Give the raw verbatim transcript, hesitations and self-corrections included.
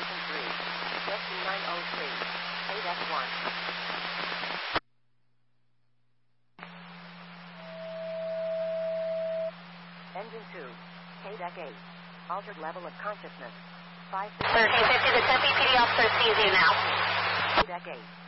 Station three. Justin nine oh three. eight F one. Engine two. K deck eight. Altered level of consciousness. five... thirteen fifty, the deputy officer sees you now. K deck eight.